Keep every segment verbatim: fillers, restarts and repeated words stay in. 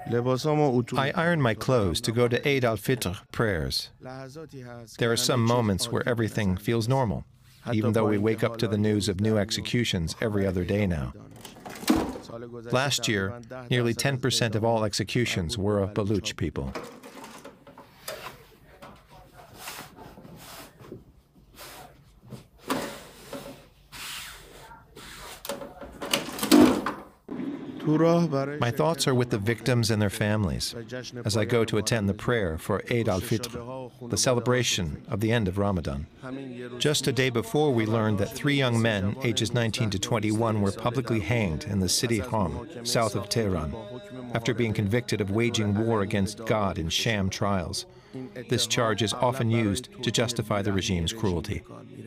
I iron my clothes to go to Eid al-Fitr prayers. There are some moments where everything feels normal, even though we wake up to the news of new executions every other day now. Last year, nearly ten percent of all executions were of Baluch people. My thoughts are with the victims and their families as I go to attend the prayer for Eid al-Fitr, the celebration of the end of Ramadan. Just a day before, we learned that three young men, ages nineteen to twenty-one, were publicly hanged in the city Qom, south of Tehran, after being convicted of waging war against God in sham trials. This charge is often used to justify the regime's cruelty.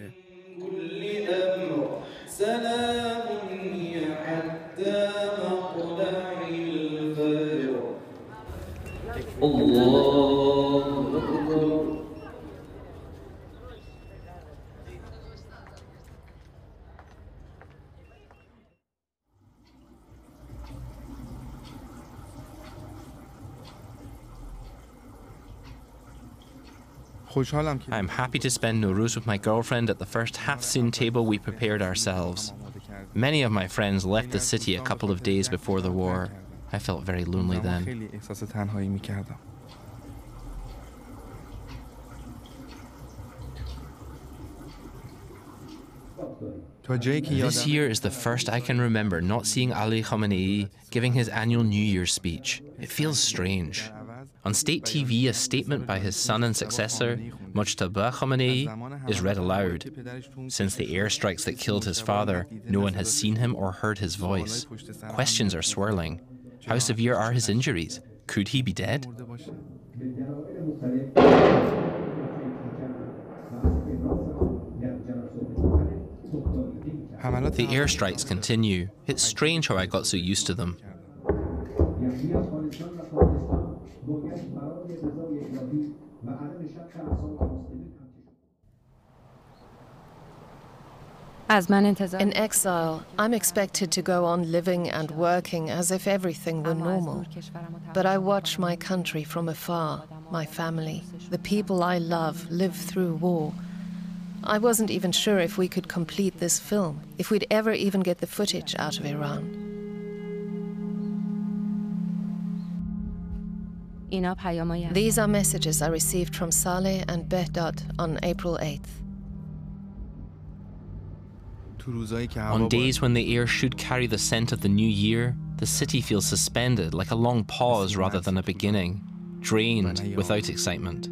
I'm happy to spend Nowruz with my girlfriend at the first Hafsin table we prepared ourselves. Many of my friends left the city a couple of days before the war. I felt very lonely then. This year is the first I can remember not seeing Ali Khamenei giving his annual New Year's speech. It feels strange. On state T V, a statement by his son and successor, Mojtaba Khamenei, is read aloud. Since the airstrikes that killed his father, no one has seen him or heard his voice. Questions are swirling. How severe are his injuries? Could he be dead? The airstrikes continue. It's strange how I got so used to them. In exile, I'm expected to go on living and working as if everything were normal. But I watch my country from afar, my family, the people I love live through war. I wasn't even sure if we could complete this film, if we'd ever even get the footage out of Iran. These are messages I received from Saleh and Behdad on April eighth. On days when the air should carry the scent of the new year, the city feels suspended, like a long pause rather than a beginning, drained without excitement.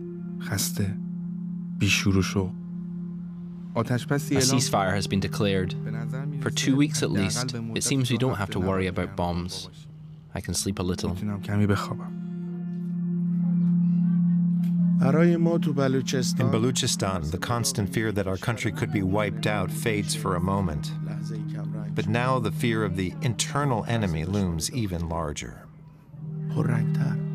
A ceasefire has been declared. For two weeks at least, it seems we don't have to worry about bombs. I can sleep a little. In Baluchistan, the constant fear that our country could be wiped out fades for a moment. But now the fear of the internal enemy looms even larger.